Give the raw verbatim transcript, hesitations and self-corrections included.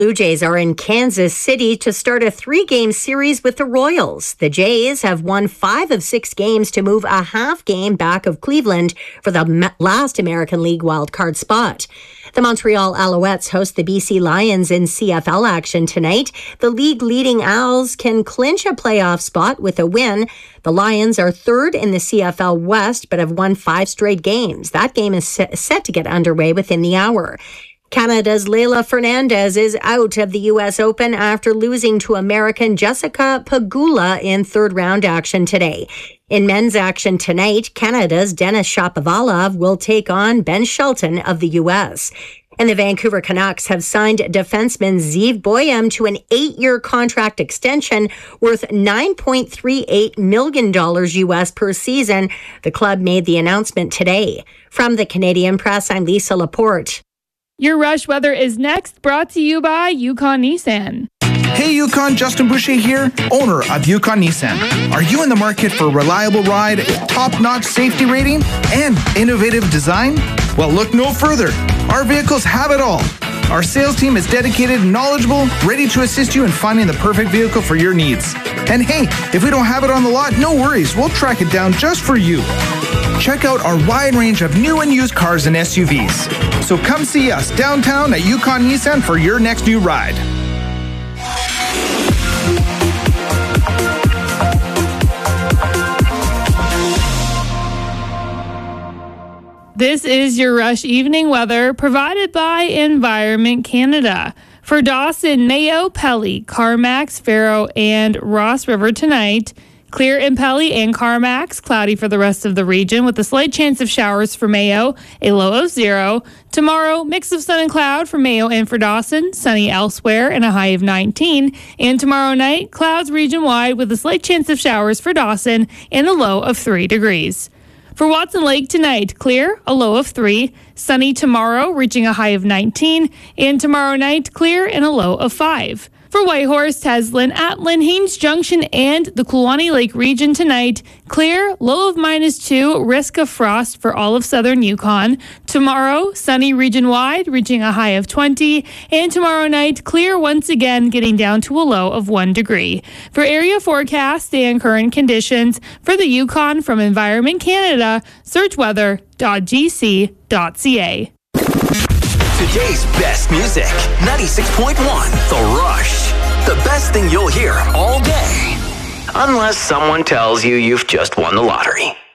Blue Jays are in Kansas City to start a three-game series with the Royals. The Jays have won five of six games to move a half game back of Cleveland for the last American League wildcard spot. The Montreal Alouettes host the B C Lions in C F L action tonight. The league-leading Owls can clinch a playoff spot with a win. The Lions are third in the C F L West, but have won five straight games. That game is set to get underway within the hour. Canada's Leylah Fernandez is out of the U S Open after losing to American Jessica Pegula in third-round action today. In men's action tonight, Canada's Denis Shapovalov will take on Ben Shelton of the U S. And the Vancouver Canucks have signed defenseman Zeev Boyum to an eight-year contract extension worth nine point three eight million dollars U S per season. The club made the announcement today. From the Canadian Press, I'm Lisa Laporte. Your Rush Weather is next, brought to you by Yukon Nissan. Hey Yukon, Justin Boucher here, owner of Yukon Nissan. Are you in the market for a reliable ride, top-notch safety rating, and innovative design? Well, look no further. Our vehicles have it all. Our sales team is dedicated, knowledgeable, ready to assist you in finding the perfect vehicle for your needs. And hey, if we don't have it on the lot, no worries. We'll track it down just for you. Check out our wide range of new and used cars and S U Vs. So come see us downtown at Yukon Nissan for your next new ride. This is your Rush Evening Weather provided by Environment Canada. For Dawson, Mayo, Pelly, Carmax, Faro, and Ross River tonight. Clear in Pelly and Carmax, cloudy for the rest of the region with a slight chance of showers for Mayo, a low of zero. Tomorrow, mix of sun and cloud for Mayo and for Dawson, sunny elsewhere and a high of nineteen. And tomorrow night, clouds region-wide with a slight chance of showers for Dawson and a low of three degrees. For Watson Lake tonight, clear, a low of three. Sunny tomorrow, reaching a high of nineteen. And tomorrow night, clear and a low of five. For Whitehorse, Teslin, Atlin, Haines Junction, and the Kluane Lake region tonight, clear, low of minus two, risk of frost for all of southern Yukon. Tomorrow, sunny region-wide, reaching a high of twenty. And tomorrow night, clear once again, getting down to a low of one degree. For area forecast and current conditions for the Yukon from Environment Canada, search weather dot g c dot c a. Today's best music, ninety-six point one The Rush. The best thing you'll hear all day. Unless someone tells you you've just won the lottery.